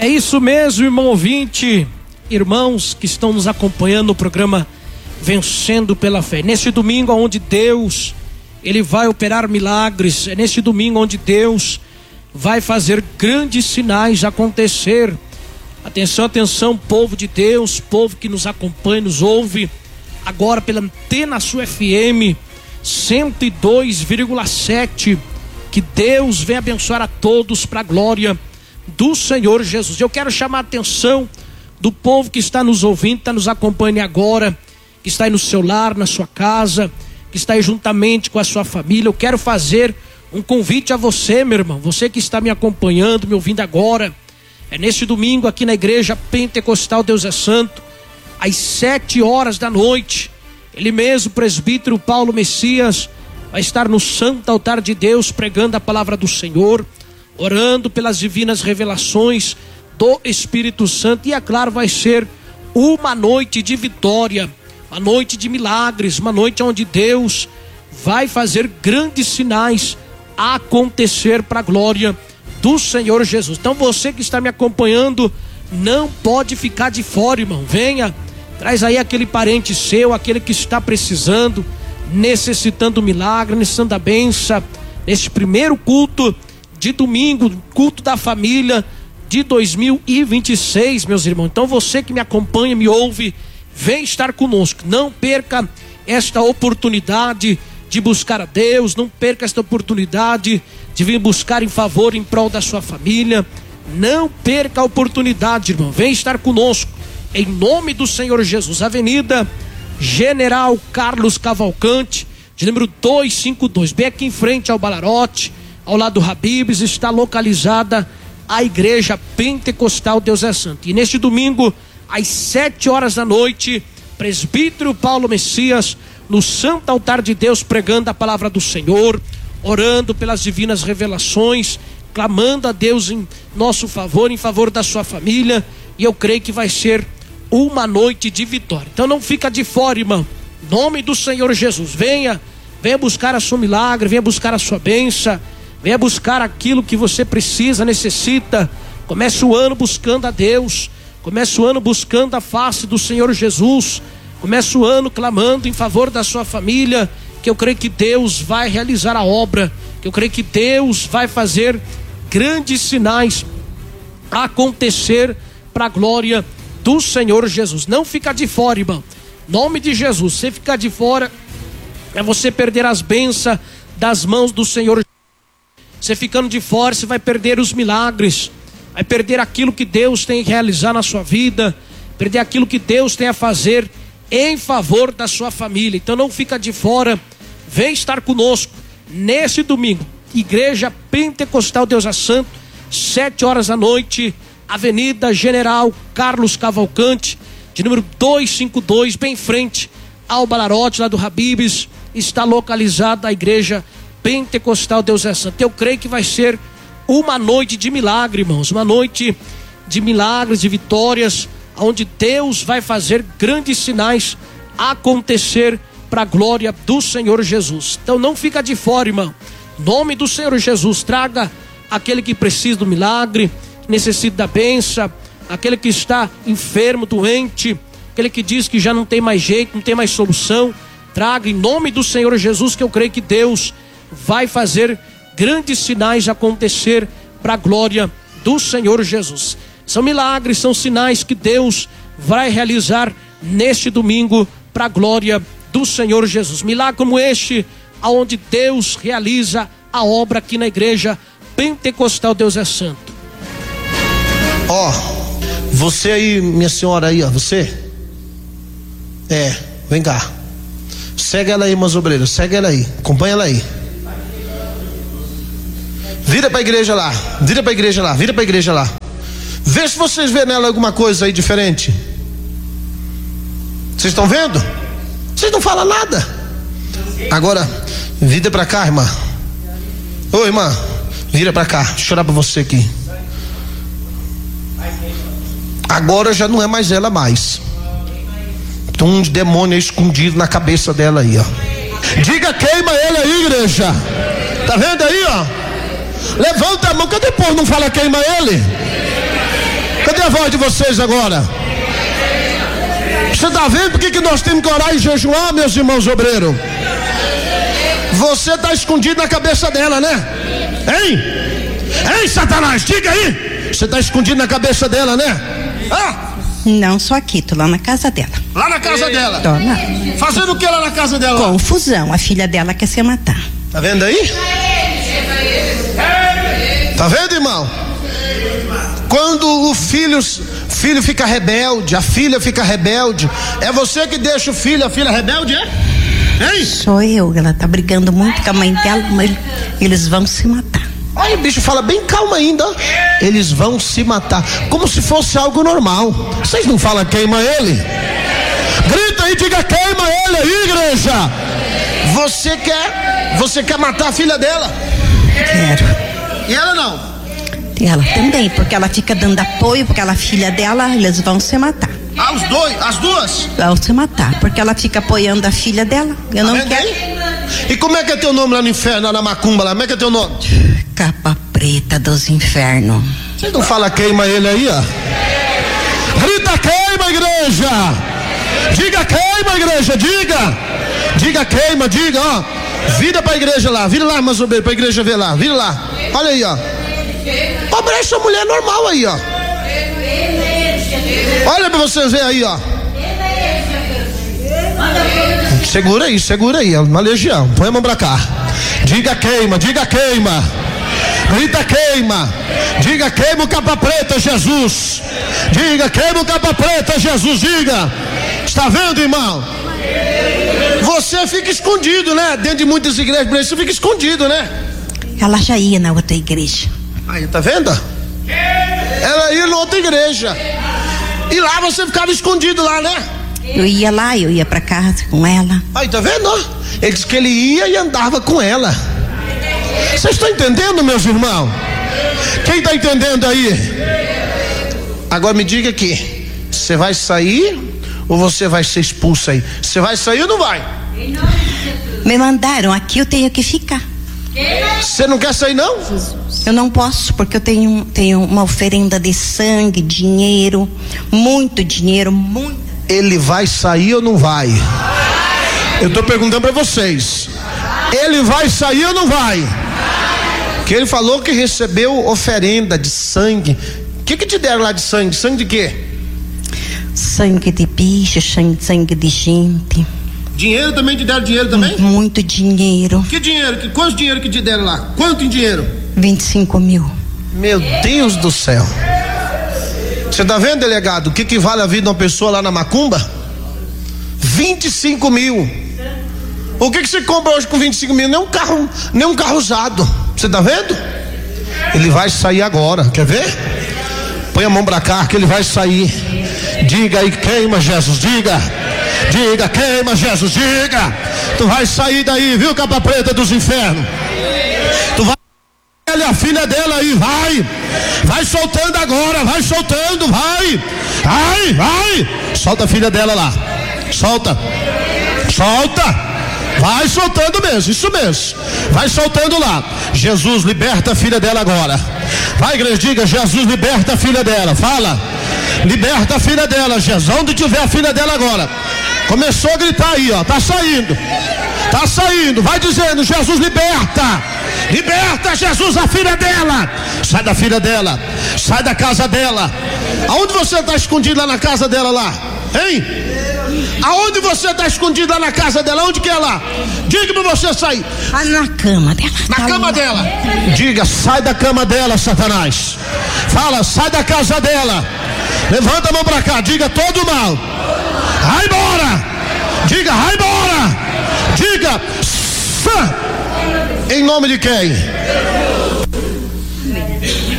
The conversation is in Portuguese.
É isso mesmo, irmão ouvinte, irmãos que estão nos acompanhando no programa Vencendo pela Fé. Neste domingo onde Deus, Ele vai operar milagres, é neste domingo onde Deus vai fazer grandes sinais acontecer. Atenção, atenção, povo de Deus, povo que nos acompanha, nos ouve agora pela Antena Sul FM 102,7. Que Deus venha abençoar a todos para a glória do Senhor Jesus. Eu quero chamar a atenção do povo que está nos ouvindo, está nos acompanhando agora, que está aí no seu lar, na sua casa, que está aí juntamente com a sua família. Eu quero fazer um convite a você, meu irmão, você que está me acompanhando, me ouvindo agora. É neste domingo aqui na Igreja Pentecostal Deus é Santo, às 7h da noite. Ele mesmo, o presbítero Paulo Messias, vai estar no santo altar de Deus pregando a palavra do Senhor, orando pelas divinas revelações do Espírito Santo. E é claro, vai ser uma noite de vitória, uma noite de milagres, uma noite onde Deus vai fazer grandes sinais acontecer para a glória do Senhor Jesus. Então você que está me acompanhando, não pode ficar de fora, irmão. Venha, traz aí aquele parente seu, aquele que está precisando, necessitando do milagre, necessitando da bênção, neste primeiro culto de domingo, culto da família de 2026, meus irmãos. Então você que me acompanha, me ouve, vem estar conosco. Não perca esta oportunidade de buscar a Deus, não perca esta oportunidade de vir buscar em favor, em prol da sua família. Não perca a oportunidade, irmão. Vem estar conosco, em nome do Senhor Jesus. Avenida General Carlos Cavalcante, de número 252, bem aqui em frente ao Balarote, ao lado do Habib's, está localizada a Igreja Pentecostal Deus é Santo. E neste domingo, às 7h da noite, presbítero Paulo Messias, no santo altar de Deus, pregando a palavra do Senhor, orando pelas divinas revelações, clamando a Deus em nosso favor, em favor da sua família. E eu creio que vai ser uma noite de vitória. Então não fica de fora, irmão. Em nome do Senhor Jesus, venha buscar a sua milagre, venha buscar a sua bênção, venha buscar aquilo que você precisa, necessita. Comece o ano buscando a Deus, comece o ano buscando a face do Senhor Jesus, comece o ano clamando em favor da sua família, que eu creio que Deus vai realizar a obra, que eu creio que Deus vai fazer grandes sinais acontecer para a glória do Senhor Jesus. Não fica de fora, irmão. Em nome de Jesus, você ficar de fora é você perder as bênçãos das mãos do Senhor. Você ficando de fora, você vai perder os milagres, vai perder aquilo que Deus tem a realizar na sua vida, perder aquilo que Deus tem a fazer em favor da sua família. Então não fica de fora, vem estar conosco nesse domingo. Igreja Pentecostal Deus é Santo, 7h da noite, Avenida General Carlos Cavalcante, de número 252, bem em frente ao Balarote, lá do Habib's, está localizada a Igreja Pentecostal Deus é Santo. Eu creio que vai ser uma noite de milagre, irmãos, uma noite de milagres, de vitórias, onde Deus vai fazer grandes sinais acontecer para a glória do Senhor Jesus. Então não fica de fora, irmão. Em nome do Senhor Jesus, traga aquele que precisa do milagre, necessita da bênção, aquele que está enfermo, doente, aquele que diz que já não tem mais jeito, não tem mais solução. Traga em nome do Senhor Jesus, que eu creio que Deus vai fazer grandes sinais acontecer para a glória do Senhor Jesus. São milagres, são sinais que Deus vai realizar neste domingo para a glória do Senhor Jesus. Milagre como este, aonde Deus realiza a obra aqui na Igreja Pentecostal Deus é Santo. Ó, você aí, minha senhora aí, ó, você? Vem cá. Segue ela aí, irmãs obreiras, segue ela aí, acompanha ela aí. Vira pra igreja lá, vira pra igreja lá, vira pra igreja lá. Vê se vocês vê nela alguma coisa aí diferente. Vocês estão vendo? Vocês não falam nada. Agora, vira pra cá, irmã. Ô irmã, vira pra cá, deixa eu chorar pra você aqui. Agora já não é mais ela mais. Tem um demônio escondido na cabeça dela aí, ó. Diga, queima ele aí, igreja. Tá vendo aí, ó? Levanta a mão, cadê o povo não fala queima ele? Cadê a voz de vocês agora? Você está vendo por que nós temos que orar e jejuar, meus irmãos obreiros? Você está escondido na cabeça dela, né? Hein? Hein, Satanás, diga aí. Você está escondido na cabeça dela, né? Não, só aqui, tô lá na casa dela. Lá na casa dela? Tô lá. Fazendo o que lá na casa dela? Confusão, a filha dela quer se matar. Tá vendo aí? Tá vendo, irmão? Quando o filho fica rebelde, a filha fica rebelde, é você que deixa o filho, a filha rebelde, é? Hein? Sou eu, ela tá brigando muito com a mãe dela, mas eles vão se matar. Olha, o bicho fala bem calmo ainda. Eles vão se matar, como se fosse algo normal. Vocês não falam queima ele? Grita aí, diga queima ele aí, igreja. Você quer matar a filha dela? Quero. E ela não? Ela também, porque ela fica dando apoio, porque ela é filha dela, eles vão se matar. Ah, os dois, as duas? Vão se matar, porque ela fica apoiando a filha dela. Eu não quero. E como é que é teu nome lá no inferno, lá na macumba lá? Como é que é teu nome? Capa preta dos infernos. Vocês não falam queima ele aí, ó? Grita queima, igreja! Diga queima, igreja, diga! Diga queima, diga, ó. Vira pra igreja lá, vira lá, mas pra igreja ver lá, vira lá. Olha aí, ó. Pobre essa mulher normal aí, ó. Olha pra vocês verem aí, ó. Segura aí, uma legião. Põe a mão pra cá. Diga queima, diga queima. Grita queima. Diga queima o capa preta, Jesus. Diga queima o capa preta, Jesus. Diga. Está vendo, irmão? Você fica escondido, né? Dentro de muitas igrejas, você fica escondido, né? Ela já ia na outra igreja. Aí, tá vendo? Ela ia na outra igreja. E lá você ficava escondido lá, né? Eu ia lá, eu ia pra casa com ela. Aí, tá vendo? Ele disse que ele ia e andava com ela. Vocês estão entendendo, meus irmãos? Quem está entendendo aí? Agora me diga aqui, você vai sair ou você vai ser expulso aí? Você vai sair ou não vai? Me mandaram aqui, eu tenho que ficar. Você não quer sair não? Eu não posso, porque eu tenho uma oferenda de sangue, dinheiro, muito dinheiro, muito. Ele vai sair ou não vai? Eu estou perguntando para vocês. Ele vai sair ou não vai? Que ele falou que recebeu oferenda de sangue. O que te deram lá de sangue? Sangue de quê? Sangue de bicho, sangue de gente. Dinheiro também te deram dinheiro também? Muito dinheiro. Que dinheiro? Quanto dinheiro que te deram lá? Quanto em dinheiro? 25 mil. Meu Deus do céu. Você tá vendo, delegado? O que vale a vida de uma pessoa lá na macumba? 25 mil. O que você compra hoje com 25 mil? Nem um carro usado. Você tá vendo? Ele vai sair agora. Quer ver? Põe a mão pra cá que ele vai sair. Diga aí, queima, Jesus, diga. Diga, queima, Jesus, diga. Tu vai sair daí, viu, capa preta dos infernos? Tu vai, ela é a filha dela aí, vai soltando agora, vai soltando, vai, solta a filha dela lá, solta, vai soltando mesmo, isso mesmo, vai soltando lá. Jesus, liberta a filha dela agora. Vai, igreja, diga, Jesus, liberta a filha dela, fala, liberta a filha dela, Jesus, onde tiver a filha dela agora. Começou a gritar aí, ó, tá saindo, vai dizendo, Jesus, liberta, Jesus, a filha dela. Sai da filha dela, sai da casa dela. Aonde você está escondido lá na casa dela lá? Hein? Aonde você está escondido lá na casa dela? Onde que é lá? Diga pra você sair. Na cama dela. Na cama dela. Diga, sai da cama dela, Satanás. Fala, sai da casa dela. Levanta a mão pra cá, diga todo mal. Vai embora. Diga, vai embora. Diga, em nome de quem?